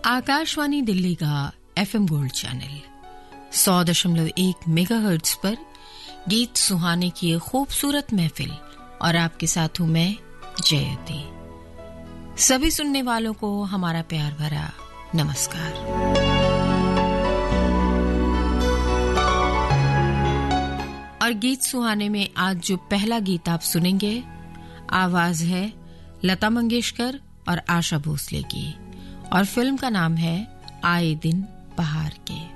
आकाशवाणी दिल्ली का FM gold channel 100.1 megahertz पर गीत सुहाने की एक खूबसूरत महफिल और आपके साथ हूं मैं जयती। सभी सुनने वालों को हमारा प्यार भरा नमस्कार। और गीत सुहाने में आज जो पहला गीत आप सुनेंगे, आवाज है लता मंगेशकर और आशा भोसले की, और फिल्म का नाम है आए दिन बहार के।